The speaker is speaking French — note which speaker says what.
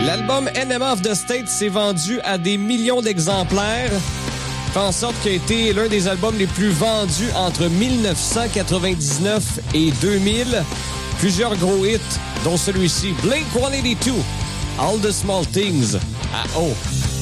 Speaker 1: L'album Enema of the State s'est vendu à des millions d'exemplaires, fait en sorte qu'il a été l'un des albums les plus vendus entre 1999 et 2000. Plusieurs gros hits, dont celui-ci, Blink-182, All the Small Things, à O.